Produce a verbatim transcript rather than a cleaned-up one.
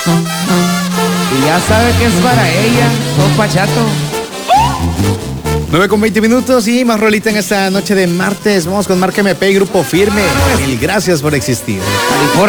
Y ya sabe que es para ella, compa Chato. nueve con veinte minutos y más rolita en esta noche de martes. Vamos con Marca M P y Grupo Firme. Mil gracias por existir. California.